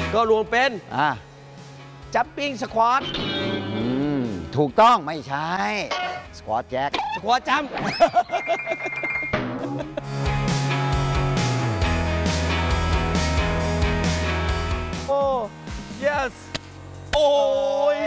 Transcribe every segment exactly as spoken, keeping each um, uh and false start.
ก็รวมเป็นอ่าจัมปิ้งสควอตถูกต้องไม่ใช่สควอตแจ็คสควอตจัมโอ้ yes โอ้ย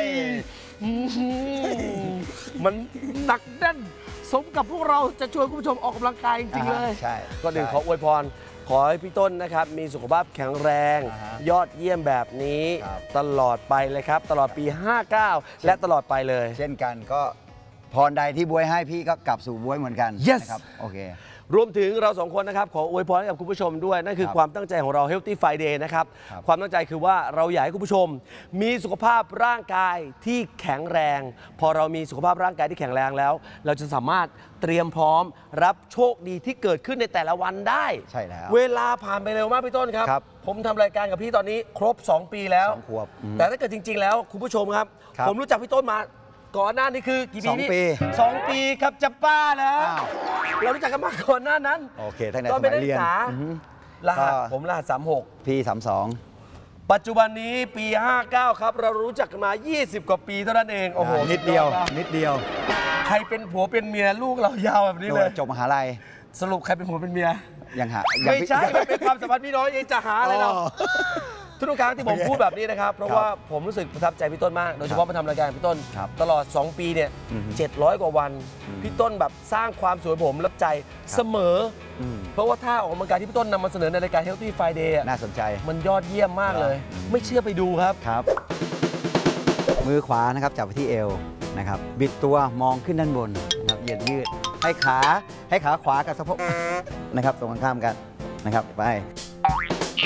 มันหนักแน่นสมกับพวกเราจะชวนคุณผู้ชมออกกำลังกายจริงๆเลยใช่ก็หนึ่งขออวยพรขอให้พี่ต้นนะครับมีสุขภาพแข็งแรงยอดเยี่ยมแบบนี้ตลอดไปเลยครับตลอดปีห้าเก้าและตลอดไปเลยเช่นกันก็พรใดที่บวยให้พี่ก็กลับสู่บวยเหมือนกัน yes นะครับโอเครวมถึงเราสองคนนะครับขออวยพรให้กับคุณผู้ชมด้วยนั่นคือความตั้งใจของเรา Healthy Friday นะครับความตั้งใจคือว่าเราอยากให้คุณผู้ชมมีสุขภาพร่างกายที่แข็งแรงพอเรามีสุขภาพร่างกายที่แข็งแรงแล้วเราจะสามารถเตรียมพร้อมรับโชคดีที่เกิดขึ้นในแต่ละวันได้ใช่แล้วเวลาผ่านไปเร็วมากพี่ต้นครับผมทำรายการกับพี่ตอนนี้ครบสองปีแล้วสองขวบแต่ถ้าเกิดจริงๆแล้วคุณผู้ชมครับผมรู้จักพี่ต้นมาก่อนหน้านี้คือกี่ปีนี่สองปีสองปีครับจะป้าแล้วเรารู้จักกันมาก่อนหน้านั้นโอเคตั้งแต่สมัยเรียนรหัสผมรหัสสามหกพี่สามสองปัจจุบันนี้ปีห้าเก้าครับเรารู้จักกันมายี่สิบกว่าปีเท่านั้นเองโอ้โหนิดเดียวนิดเดียวใครเป็นผัวเป็นเมียลูกเรายาวแบบนี้เลยจบมหาลัยสรุปใครเป็นผัวเป็นเมียยังหาไม่ใช่มันเป็นความสัมพันธ์พี่น้องยังจะหาอะไรเราทุกครั้งที่ผมพูดแบบนี้นะครับเพราะว่าผมรู้สึกประทับใจพี่ต้นมากโดยเฉพาะมาทำรายการพี่ต้นตลอดสองปีเนี่ยเจ็ดร้อยกว่าวันพี่ต้นแบบสร้างความสวยผมรับใจเสมอเพราะว่าท่าออกกำลังกายที่พี่ต้นนำมาเสนอในรายการ Healthy Friday น่าสนใจมันยอดเยี่ยมมากเลยไม่เชื่อไปดูครับครับมือขวานะครับจับไปที่เอวนะครับบิดตัวมองขึ้นด้านบนนะครับเหยียดยืดให้ขาให้ขาขวากับสะโพกนะครับตรงข้ามกันนะครับไป